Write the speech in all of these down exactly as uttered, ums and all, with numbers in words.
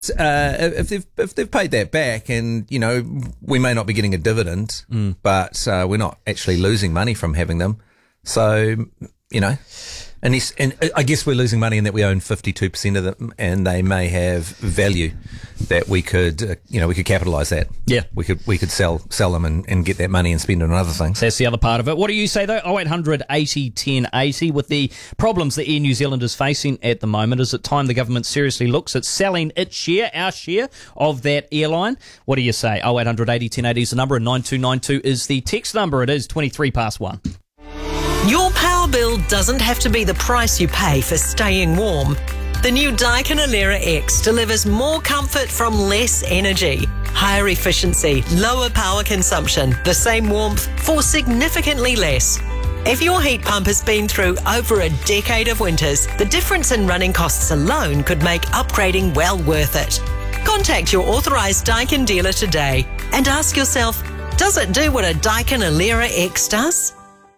Uh, if they've if they've paid that back, and you know we may not be getting a dividend, mm. but uh, we're not actually losing money from having them. So you know, and, this, and I guess we're losing money in that we own fifty-two percent of them, and they may have value that we could uh, you know we could capitalise that. Yeah, we could we could sell sell them and, and get that money and spend it on other things. That's the other part of it. What do you say though? oh eight hundred eighty ten eighty. With the problems that Air New Zealand is facing at the moment, is it time the government seriously looks at selling its share, our share of that airline? What do you say? oh eight hundred eighty ten eighty is the number, and nine two nine two is the text number. It is twenty-three past one. Your power bill doesn't have to be the price you pay for staying warm. The new Daikin Alera X delivers more comfort from less energy, higher efficiency, lower power consumption, the same warmth for significantly less. If your heat pump has been through over a decade of winters, the difference in running costs alone could make upgrading well worth it. Contact your authorised Daikin dealer today and ask yourself, does it do what a Daikin Alera X does?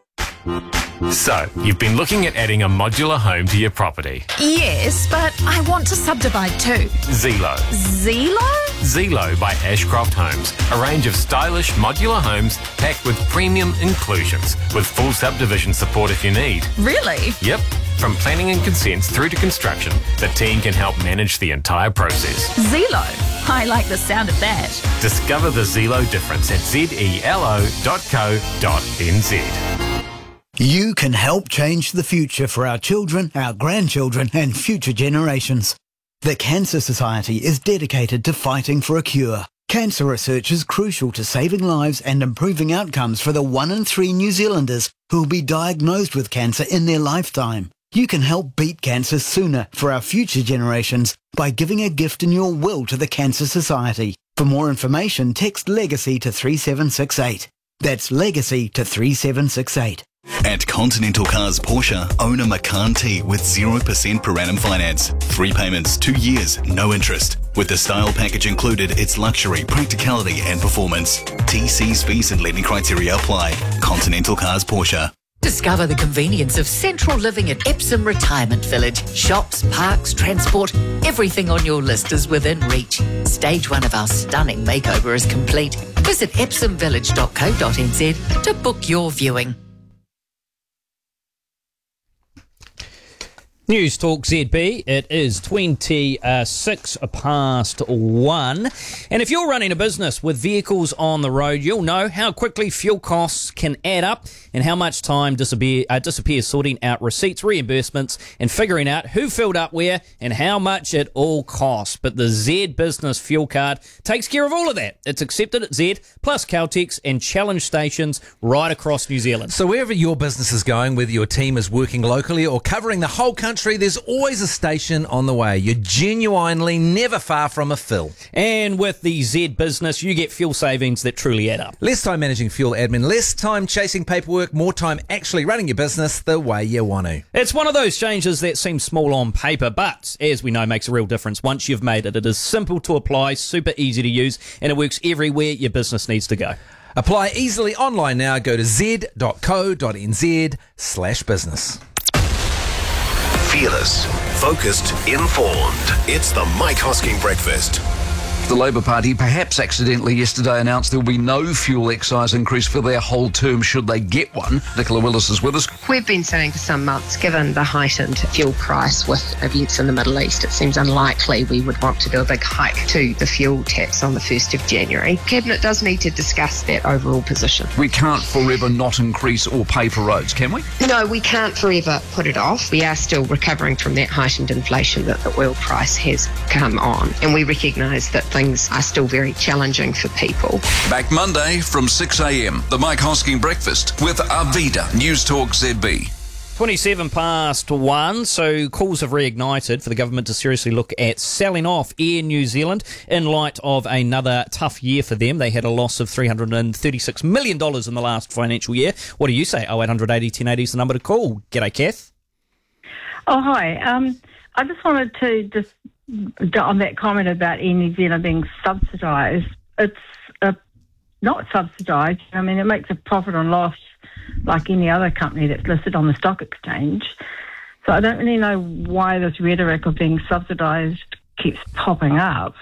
So, you've been looking at adding a modular home to your property. Yes, but I want to subdivide too. Zelo. Zelo? Zelo by Ashcroft Homes. A range of stylish modular homes packed with premium inclusions, with full subdivision support if you need. Really? Yep. From planning and consents through to construction, the team can help manage the entire process. Zelo. I like the sound of that. Discover the Zelo difference at zelo dot co dot n z. You can help change the future for our children, our grandchildren and future generations. The Cancer Society is dedicated to fighting for a cure. Cancer research is crucial to saving lives and improving outcomes for the one in three New Zealanders who will be diagnosed with cancer in their lifetime. You can help beat cancer sooner for our future generations by giving a gift in your will to the Cancer Society. For more information, text LEGACY to three seven six eight. That's LEGACY to three seven six eight. At Continental Cars Porsche, own a Macan T with zero percent per annum finance. Three payments, two years, no interest. With the style package included, it's luxury, practicality and performance. T Cs, fees and lending criteria apply. Continental Cars Porsche. Discover the convenience of central living at Epsom Retirement Village. Shops, parks, transport, everything on your list is within reach. Stage one of our stunning makeover is complete. Visit epsom village dot co dot n z to book your viewing. News Talk Z B, it is twenty-six past one. And if you're running a business with vehicles on the road, you'll know how quickly fuel costs can add up and how much time disappear, uh, disappears sorting out receipts, reimbursements, and figuring out who filled up where and how much it all costs. But the Z Business Fuel Card takes care of all of that. It's accepted at Z, plus Caltex and Challenge stations right across New Zealand. So wherever your business is going, whether your team is working locally or covering the whole country, there's always a station on the way. You're genuinely never far from a fill. And with the Z Business, you get fuel savings that truly add up. Less time managing fuel admin, less time chasing paperwork, more time actually running your business the way you want to. It's one of those changes that seem small on paper, but as we know, makes a real difference once you've made it. It is simple to apply, super easy to use, and it works everywhere your business needs to go. Apply easily online now. Go to z dot co dot n z slash business. Fearless, focused, informed. It's the Mike Hosking Breakfast. The Labour Party perhaps accidentally yesterday announced there will be no fuel excise increase for their whole term should they get one. Nicola Willis is with us. We've been saying for some months, given the heightened fuel price with events in the Middle East, it seems unlikely we would want to do a big hike to the fuel tax on the first of January. Cabinet does need to discuss that overall position. We can't forever not increase or pay for roads, can we? No, we can't forever put it off. We are still recovering from that heightened inflation that the oil price has come on, and we recognise that things are still very challenging for people. Back Monday from six a.m. The Mike Hosking Breakfast with Arvida News Talk Z B. twenty-seven past one, so calls have reignited for the government to seriously look at selling off Air New Zealand in light of another tough year for them. They had a loss of three hundred thirty-six million dollars in the last financial year. What do you say? oh eight hundred eighty ten eighty is the number to call. G'day, Kath. Oh, hi. Um, I just wanted to just on that comment about Air New Zealand being subsidised. It's uh, not subsidised. I mean, it makes a profit and loss like any other company that's listed on the stock exchange. So I don't really know why this rhetoric of being subsidised keeps popping up.